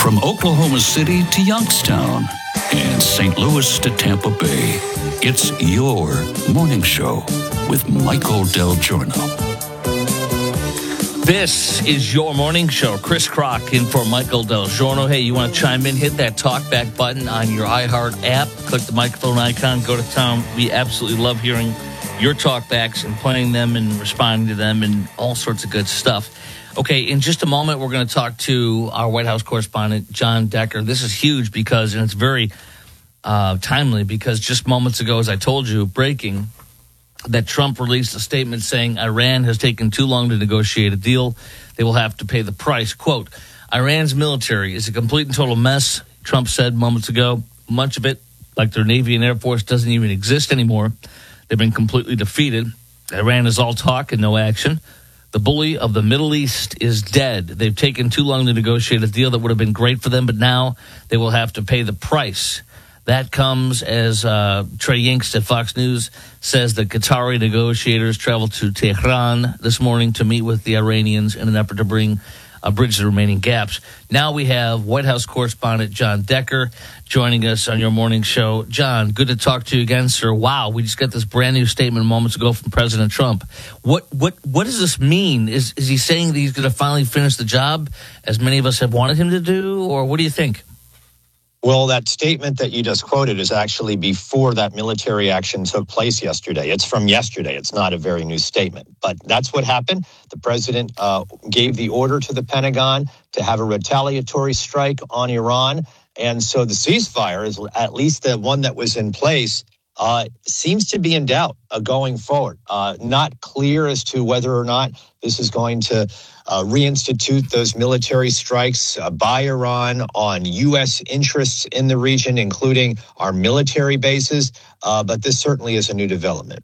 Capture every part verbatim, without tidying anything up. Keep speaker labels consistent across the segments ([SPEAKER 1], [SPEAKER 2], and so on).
[SPEAKER 1] From Oklahoma City to Youngstown and Saint Louis to Tampa Bay, it's your morning show with Michael Del Giorno.
[SPEAKER 2] This is your morning show. Chris Crock in for Michael Del Giorno. Hey, you want to chime in? Hit that talkback button on your iHeart app. Click the microphone icon. Go to town. We absolutely love hearing your talkbacks and playing them and responding to them and all sorts of good stuff. Okay, in just a moment, we're going to talk to our White House correspondent, John Decker. This is huge because, and it's very uh, timely, because just moments ago, as I told you, breaking, that Trump released a statement saying Iran has taken too long to negotiate a deal. They will have to pay the price. Quote, Iran's military is a complete and total mess, Trump said moments ago. Much of it, like their Navy and Air Force, doesn't even exist anymore. They've been completely defeated. Iran is all talk and no action. The bully of the Middle East is dead. They've taken too long to negotiate a deal that would have been great for them, but now they will have to pay the price. That comes as uh, Trey Yingst at Fox News says that Qatari negotiators traveled to Tehran this morning to meet with the Iranians in an effort to bring a bridge the remaining gaps. Now we have White House correspondent John Decker joining us on your morning show. John, good to talk to you again, sir. Wow, we just got this brand new statement moments ago from President Trump. What what what does this mean? Is is he saying that he's going to finally finish the job, as many of us have wanted him to do, or what do you think?
[SPEAKER 3] Well, that statement that you just quoted is actually before that military action took place yesterday. It's from yesterday. It's not a very new statement. But that's what happened. The president uh, gave the order to the Pentagon to have a retaliatory strike on Iran. And so the ceasefire, is at least the one that was in place, uh, seems to be in doubt uh, going forward. Uh, not clear as to whether or not this is going to Uh, reinstitute those military strikes uh, by Iran on U S interests in the region, including our military bases. Uh, but this certainly is a new development.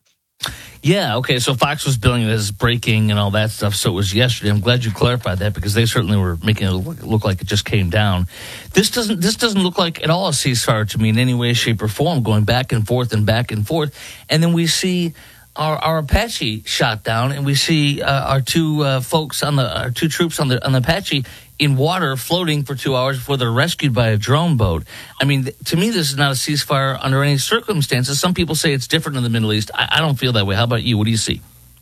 [SPEAKER 2] Yeah, okay, so Fox was billing it as breaking and all that stuff, so it was yesterday. I'm glad you clarified that because they certainly were making it look, look like it just came down. This doesn't this doesn't look like at all a ceasefire to me in any way, shape, or form, going back and forth and back and forth. And then we see Our, our Apache shot down, and we see uh, our two uh, folks on the our two troops on the on the Apache in water floating for two hours before they're rescued by a drone boat. I mean, th- to me, this is not a ceasefire under any circumstances. Some people say it's different in the Middle East. I, I don't feel that way. How about you? What do you see?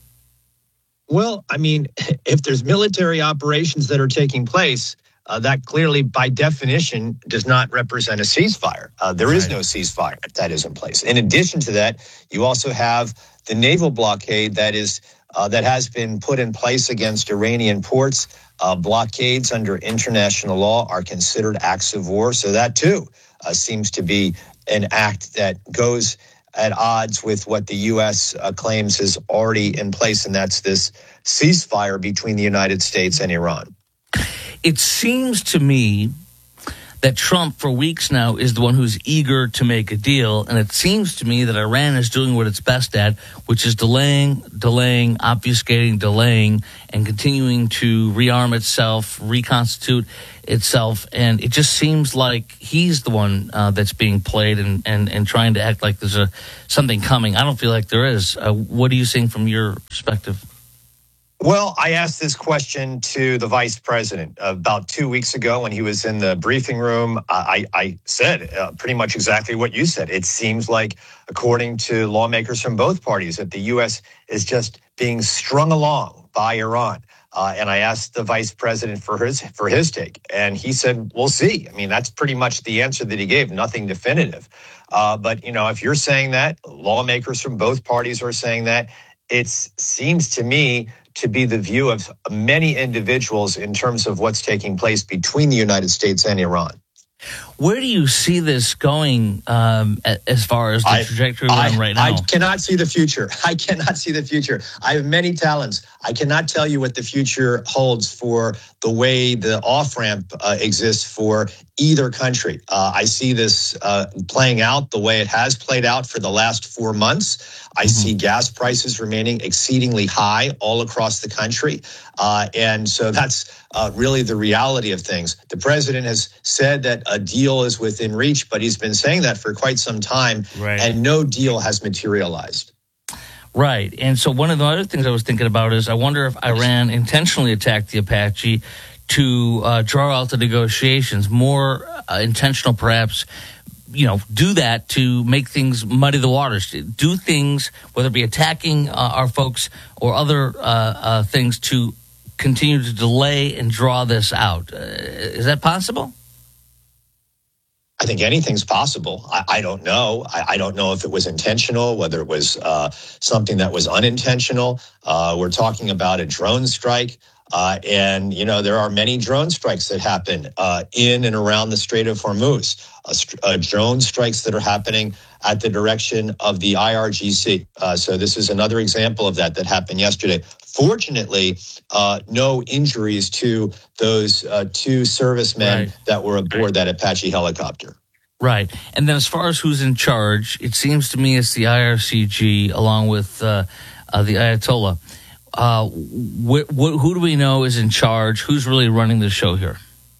[SPEAKER 3] Well, I mean, if there's military operations that are taking place, uh, that clearly, by definition, does not represent a ceasefire. Uh, there right. is no ceasefire that is in place. In addition to that, you also have the naval blockade that is uh, that has been put in place against Iranian ports. Uh, blockades under international law are considered acts of war. So that, too, uh, seems to be an act that goes at odds with what the U S uh, claims is already in place, and that's this ceasefire between the United States and Iran.
[SPEAKER 2] It seems to me that Trump, for weeks now, is the one who's eager to make a deal. And it seems to me that Iran is doing what it's best at, which is delaying, delaying, obfuscating, delaying, and continuing to rearm itself, reconstitute itself. And it just seems like he's the one uh, that's being played and, and, and trying to act like there's a something coming. I don't feel like there is. Uh, what are you seeing from your perspective?
[SPEAKER 3] Well, I asked this question to the vice president about two weeks ago when he was in the briefing room. I, I said uh, pretty much exactly what you said. It seems like, according to lawmakers from both parties, that the U S is just being strung along by Iran. Uh, and I asked the vice president for his for his take, and he said, "We'll see." I mean, that's pretty much the answer that he gave. Nothing definitive. Uh, but you know, if you're saying that, lawmakers from both parties are saying that, it seems to me to be the view of many individuals in terms of what's taking place between the United States and Iran.
[SPEAKER 2] Where do you see this going um, as far as the
[SPEAKER 3] I,
[SPEAKER 2] trajectory we're on right now?
[SPEAKER 3] I cannot see the future. I cannot see the future. I have many talents. I cannot tell you what the future holds for the way the off-ramp uh, exists for either country. Uh, I see this uh, playing out the way it has played out for the last four months. I mm-hmm. see gas prices remaining exceedingly high all across the country. Uh, and so that's uh, really the reality of things. The president has said that a deal is within reach, but he's been saying that for quite some time,
[SPEAKER 2] right.
[SPEAKER 3] and no deal has materialized.
[SPEAKER 2] Right. And so one of the other things I was thinking about is I wonder if Iran intentionally attacked the Apache to uh, draw out the negotiations, more uh, intentional perhaps, you know, do that to make things muddy the waters, do things, whether it be attacking uh, our folks or other uh, uh, things to continue to delay and draw this out. Uh, is that possible?
[SPEAKER 3] I think anything's possible. I, I don't know. I, I don't know if it was intentional, whether it was uh, something that was unintentional. Uh, we're talking about a drone strike. Uh, and, you know, there are many drone strikes that happen uh, in and around the Strait of Hormuz. Uh, uh, drone strikes that are happening at the direction of the I R G C. Uh, so this is another example of that that happened yesterday. Fortunately, uh, no injuries to those uh, two servicemen right. that were aboard that Apache helicopter.
[SPEAKER 2] Right. And then as far as who's in charge, it seems to me it's the I R C G along with uh, uh, the Ayatollah. Uh, wh- wh- who do we know is in charge? Who's really running the show here?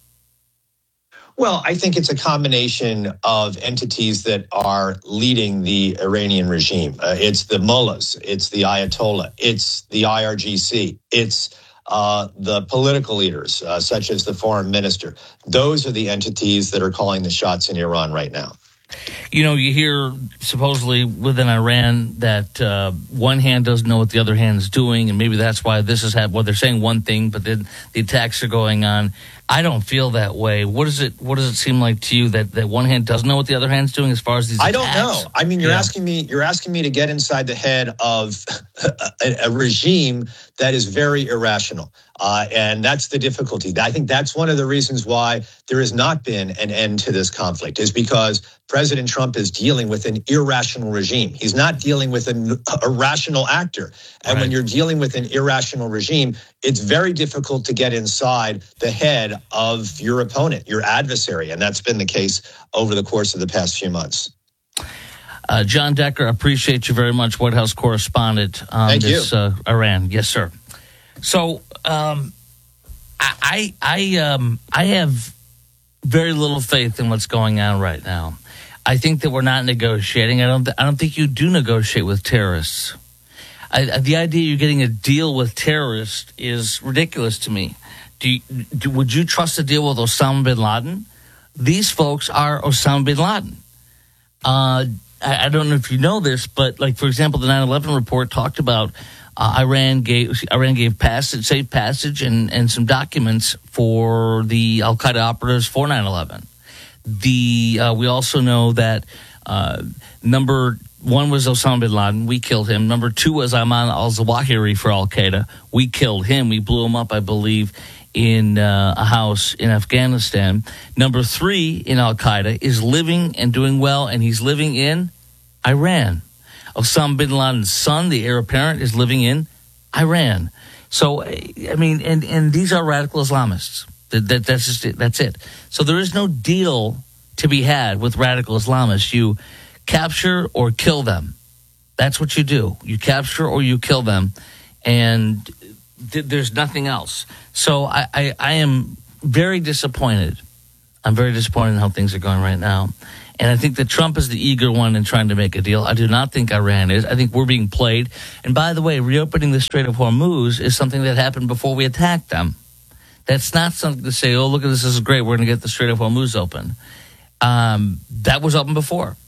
[SPEAKER 3] Well, I think it's a combination of entities that are leading the Iranian regime. Uh, it's the mullahs, it's the Ayatollah, it's the I R G C, it's uh, the political leaders, uh, such as the foreign minister. Those are the entities that are calling the shots in Iran right now.
[SPEAKER 2] You know, you hear supposedly within Iran that uh, one hand doesn't know what the other hand is doing, and maybe that's why this is happening. Well, they're saying one thing, but then the attacks are going on. I don't feel that way. What is it? What does it seem like to you that, that one hand doesn't know what the other hand's doing as far as these attacks?
[SPEAKER 3] I don't know. I mean, you're
[SPEAKER 2] yeah.
[SPEAKER 3] asking me. You're asking me to get inside the head of a, a regime that is very irrational, uh, and that's the difficulty. I think that's one of the reasons why there has not been an end to this conflict, is because President Trump is dealing with an irrational regime. He's not dealing with an irrational actor, and
[SPEAKER 2] right.
[SPEAKER 3] when you're dealing with an irrational regime, it's very difficult to get inside the head of your opponent, your adversary, and that's been the case over the course of the past few months.
[SPEAKER 2] Uh, John Decker, appreciate you very much, White House correspondent on
[SPEAKER 3] Thank
[SPEAKER 2] this
[SPEAKER 3] you.
[SPEAKER 2] Uh, Iran. Yes, sir. So um, I I um, I have very little faith in what's going on right now. I think that we're not negotiating. I don't. Th- I don't think you do negotiate with terrorists. I, the idea you're getting a deal with terrorists is ridiculous to me. Do, you, do would you trust a deal with Osama bin Laden? These folks are Osama bin Laden. Uh, I, I don't know if you know this, but like for example, the nine eleven report talked about uh, Iran gave Iran gave passage, safe passage, and and some documents for the Al Qaeda operatives for nine eleven. The uh, we also know that uh, number one was Osama bin Laden. We killed him. Number two was Ayman al-Zawahiri for Al Qaeda. We killed him. We blew him up, I believe, in uh, a house in Afghanistan. Number three in Al Qaeda is living and doing well, and he's living in Iran. Osama bin Laden's son, the heir apparent, is living in Iran. So, I mean, and, and these are radical Islamists. That, that, that's just it. That's it. So there is no deal to be had with radical Islamists. You capture or kill them. That's what you do. You capture or you kill them, and th- there's nothing else. So I, I, I am very disappointed. I'm very disappointed in how things are going right now. And I think that Trump is the eager one in trying to make a deal. I do not think Iran is. I think we're being played. And by the way, reopening the Strait of Hormuz is something that happened before we attacked them. That's not something to say, oh, look at this, this is great, we're going to get the Strait of Hormuz open. Um, that was open before.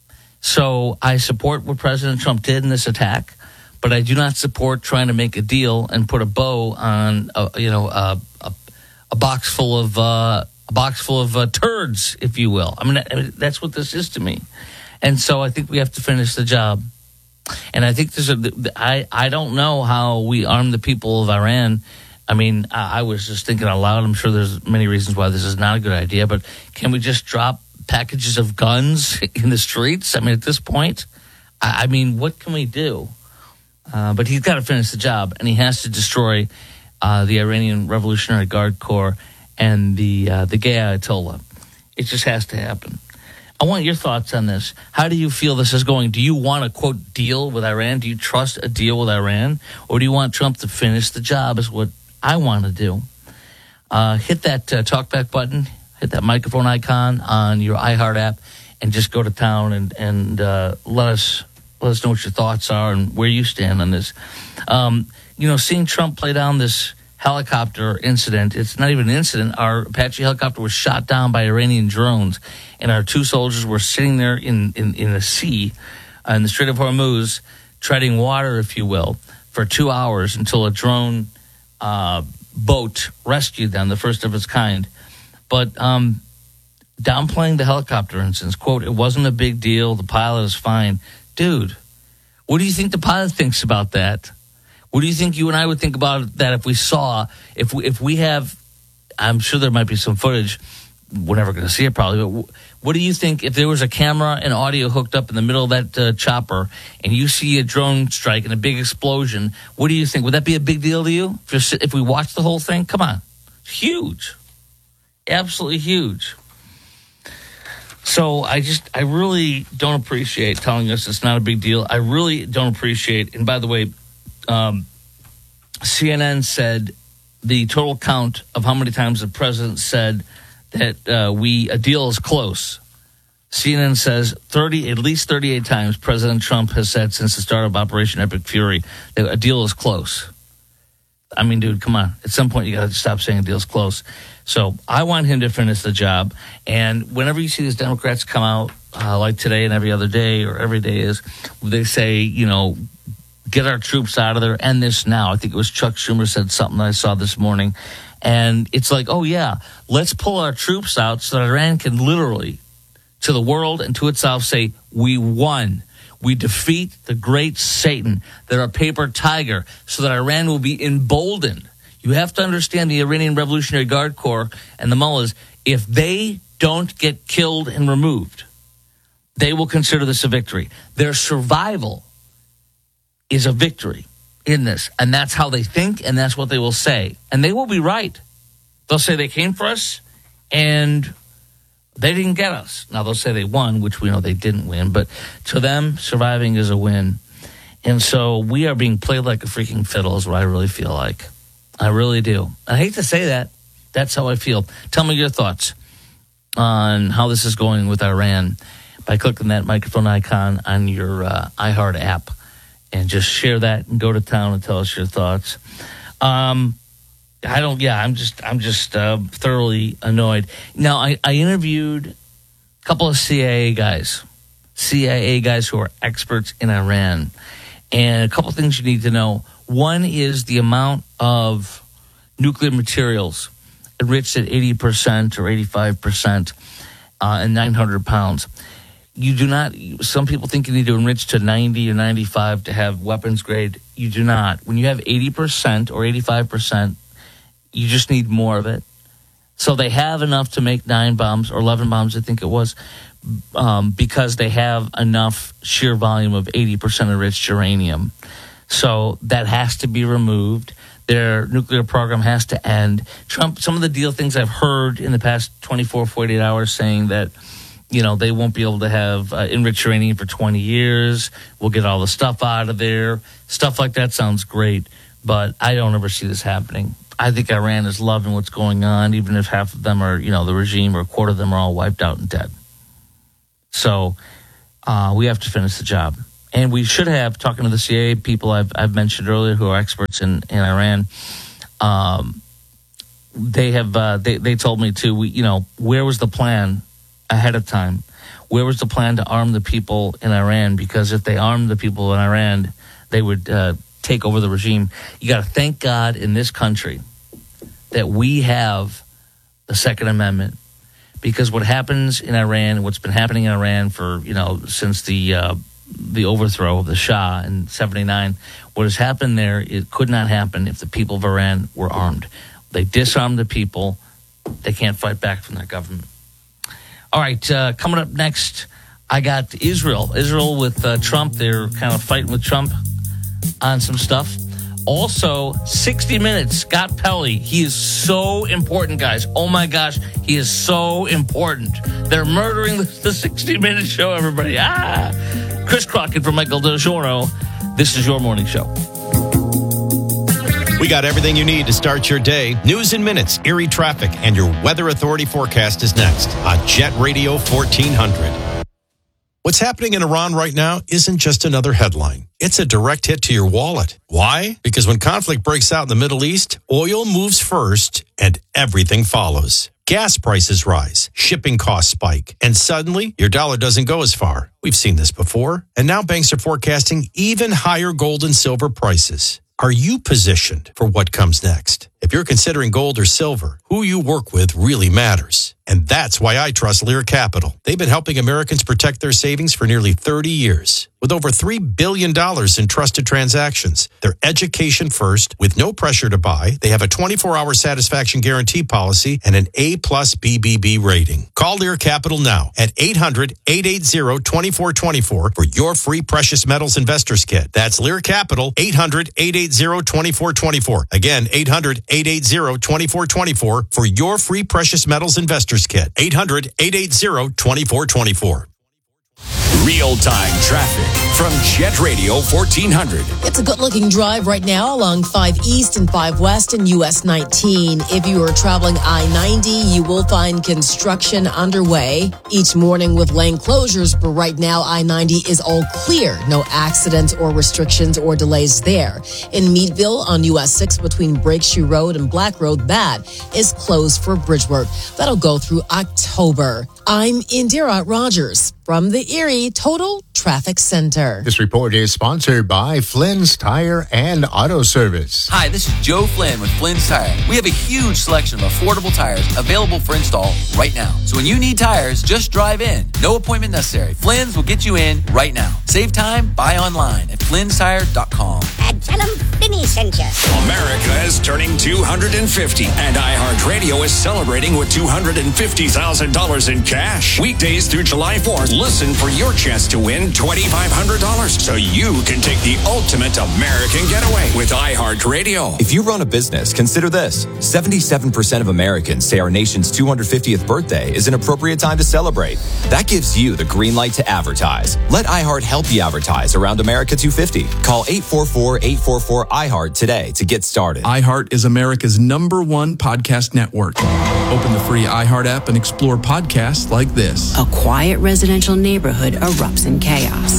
[SPEAKER 2] So I support what President Trump did in this attack, but I do not support trying to make a deal and put a bow on, a, you know, a, a, a box full of uh, a box full of uh, turds, if you will. I mean, I mean, that's what this is to me. And so I think we have to finish the job. And I think there's a, I, I don't know how we arm the people of Iran. I mean, I, I was just thinking out loud. I'm sure there's many reasons why this is not a good idea, but can we just drop packages of guns in the streets? I mean, at this point, I, I mean, what can we do? Uh, but he's got to finish the job, and he has to destroy uh, the Iranian Revolutionary Guard Corps and the uh, the gay Ayatollah. It just has to happen. I want your thoughts on this. How do you feel this is going? Do you want a, quote, deal with Iran? Do you trust a deal with Iran? Or do you want Trump to finish the job is what I want to do. Uh, hit that uh, talkback button, hit that microphone icon on your iHeart app, and just go to town and, and uh, let us let us know what your thoughts are and where you stand on this. Um, you know, seeing Trump play down this helicopter incident. It's not even an incident. Our Apache helicopter was shot down by Iranian drones, and our two soldiers were sitting there in, in, in the sea, uh, in the Strait of Hormuz, treading water, if you will, for two hours until a drone uh, boat rescued them, the first of its kind. But um, downplaying the helicopter incident, quote, it wasn't a big deal. The pilot is fine. Dude, what do you think the pilot thinks about that? What do you think you and I would think about that if we saw, if we, if we have, I'm sure there might be some footage, we're never going to see it probably, but what do you think if there was a camera and audio hooked up in the middle of that uh, chopper and you see a drone strike and a big explosion, what do you think? Would that be a big deal to you? If, if we watch the whole thing? Come on. Huge. Absolutely huge. So I just, I really don't appreciate telling us it's not a big deal. I really don't appreciate, and by the way, Um, C N N said the total count of how many times the president said that uh, we a deal is close. C N N says thirty, at least thirty-eight times President Trump has said since the start of Operation Epic Fury that a deal is close. I mean, dude, come on. At some point, you got to stop saying a deal's close. So I want him to finish the job. And whenever you see these Democrats come out, uh, like today and every other day or every day is, they say, you know, get our troops out of there, end this now. I think it was Chuck Schumer said something that I saw this morning. And it's like, oh, yeah, let's pull our troops out so that Iran can literally, to the world and to itself, say, we won. We defeat the great Satan. They're a paper tiger, so that Iran will be emboldened. You have to understand the Iranian Revolutionary Guard Corps and the mullahs. If they don't get killed and removed, they will consider this a victory. Their survival is a victory in this. And that's how they think, and that's what they will say. And they will be right. They'll say they came for us, and they didn't get us. Now, they'll say they won, which we know they didn't win. But to them, surviving is a win. And so we are being played like a freaking fiddle is what I really feel like. I really do. I hate to say that. That's how I feel. Tell me your thoughts on how this is going with Iran by clicking that microphone icon on your uh, iHeart app. And just share that and go to town and tell us your thoughts. Um, I don't, yeah, I'm just, I'm just uh, thoroughly annoyed. Now, I, I interviewed a couple of C I A guys, C I A guys who are experts in Iran. And a couple of things you need to know. One is the amount of nuclear materials enriched at eighty percent or eighty-five percent uh, and nine hundred pounds. You do not, some people think you need to enrich to ninety or ninety-five to have weapons grade. You do not. When you have eighty percent or eighty-five percent, you just need more of it. So they have enough to make nine bombs or eleven bombs, I think it was, um, because they have enough sheer volume of eighty percent enriched uranium. So that has to be removed. Their nuclear program has to end. Trump, some of the deal things I've heard in the past twenty-four, forty-eight hours saying that, you know, they won't be able to have uh, enriched uranium for twenty years. We'll get all the stuff out of there. Stuff like that sounds great, but I don't ever see this happening. I think Iran is loving what's going on, even if half of them are, you know, the regime or a quarter of them are all wiped out and dead. So uh, we have to finish the job. And we should have, talking to the C I A people I've, I've mentioned earlier who are experts in, in Iran, um, they have uh, they, they told me to, we, you know, where was the plan ahead of time? Where was the plan to arm the people in Iran? Because if they armed the people in Iran, they would uh, take over the regime. You got to thank God in this country that we have the Second Amendment. Because what happens in Iran, what's been happening in Iran for, you know, since the uh, the overthrow of the Shah in seventy-nine, what has happened there, it could not happen if the people of Iran were armed. They disarmed the people. They can't fight back from their government. All right, uh, coming up next, I got Israel. Israel with uh, Trump. They're kind of fighting with Trump on some stuff. Also, sixty minutes, Scott Pelley. He is so important, guys. Oh, my gosh, he is so important. They're murdering the sixty minute show, everybody. Ah! Chris Crockett from Michael DeGiorno. This is your morning show.
[SPEAKER 4] We got everything you need to start your day. News in minutes, Erie traffic, and your Weather Authority forecast is next on Jet Radio fourteen hundred. What's happening in Iran right now isn't just another headline. It's a direct hit to your wallet. Why? Because when conflict breaks out in the Middle East, oil moves first and everything follows. Gas prices rise, shipping costs spike, and suddenly your dollar doesn't go as far. We've seen this before, and now banks are forecasting even higher gold and silver prices. Are you positioned for what comes next? If you're considering gold or silver, who you work with really matters. And that's why I trust Lear Capital. They've been helping Americans protect their savings for nearly thirty years. With over three billion dollars in trusted transactions, they're education first with no pressure to buy. They have a twenty-four hour satisfaction guarantee policy and an A plus B B B rating. Call Lear Capital now at eight hundred, eight eight zero, two four two four for your free precious metals investors kit. That's Lear Capital, eight hundred, eight eight zero, two four two four. Again, eight hundred, eight eight zero, two four two four for your free precious metals investors kit. eight hundred, eight eight zero, two four two four.
[SPEAKER 5] Real-time traffic from Jet Radio fourteen hundred.
[SPEAKER 6] It's a good-looking drive right now along five East and five West and U S nineteen. If you are traveling I ninety, you will find construction underway each morning with lane closures, but right now I ninety is all clear. No accidents or restrictions or delays there. In Meadville on U S six between Breakshoe Road and Black Road, that is closed for bridge work. That'll go through October. I'm Indira Rogers from the Erie Total Traffic Center.
[SPEAKER 7] This report is sponsored by Flynn's Tire and Auto Service.
[SPEAKER 8] Hi, this is Joe Flynn with Flynn's Tire. We have a huge selection of affordable tires available for install right now. So when you need tires, just drive in. No appointment necessary. Flynn's will get you in right now. Save time, buy online at flynn's tire dot com.
[SPEAKER 9] And tell them Finney sent you.
[SPEAKER 5] America is turning two hundred fifty, and iHeartRadio is celebrating with two hundred fifty thousand dollars in cash. Weekdays through July fourth, listen for your chance to win twenty-five hundred dollars so you can take the ultimate American getaway with iHeartRadio.
[SPEAKER 10] If you run a business, consider this. seventy-seven percent of Americans say our nation's two hundred fiftieth birthday is an appropriate time to celebrate. That gives you the green light to advertise. Let iHeart help you advertise around America two fifty. Call eight four four, eight four four, I heart today to get started.
[SPEAKER 11] iHeart is America's number one podcast network. Open the free iHeart app and explore podcasts like this.
[SPEAKER 12] A quiet residential neighborhood erupts in chaos.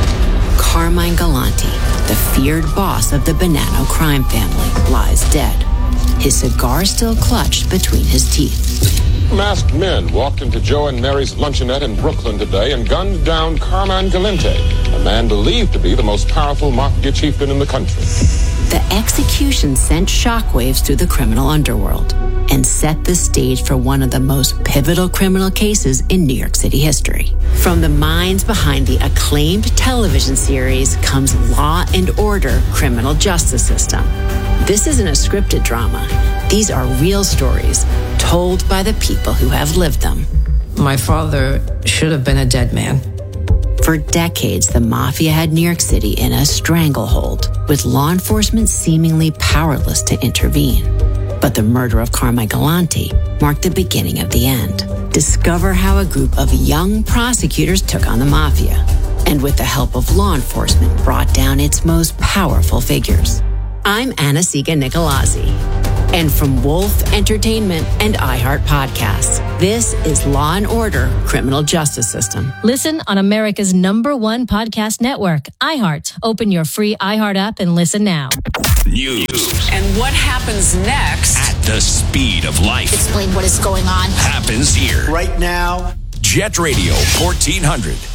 [SPEAKER 12] Carmine Galante, the feared boss of the Bonanno crime family, lies dead. His cigar still clutched between his teeth.
[SPEAKER 13] Masked men walked into Joe and Mary's luncheonette in Brooklyn today and gunned down Carmine Galante, a man believed to be the most powerful mafia chieftain in the country.
[SPEAKER 12] The execution sent shockwaves through the criminal underworld and set the stage for one of the most pivotal criminal cases in New York City history. From the minds behind the acclaimed television series comes Law and Order: Criminal Justice System. This isn't a scripted drama. These are real stories told by the people who have lived them.
[SPEAKER 14] My father should have been a dead man.
[SPEAKER 12] For decades, the mafia had New York City in a stranglehold, with law enforcement seemingly powerless to intervene. But the murder of Carmine Galante marked the beginning of the end. Discover how a group of young prosecutors took on the mafia, and with the help of law enforcement, brought down its most powerful figures. I'm Anna-Siga Nicolazzi. And from Wolf Entertainment and iHeart Podcasts, this is Law and Order: Criminal Justice System.
[SPEAKER 15] Listen on America's number one podcast network, iHeart. Open your free iHeart app and listen now.
[SPEAKER 5] News.
[SPEAKER 16] And what happens next?
[SPEAKER 5] At the speed of life.
[SPEAKER 9] Explain what is going on.
[SPEAKER 5] Happens here.
[SPEAKER 17] Right now.
[SPEAKER 5] Jet Radio fourteen hundred.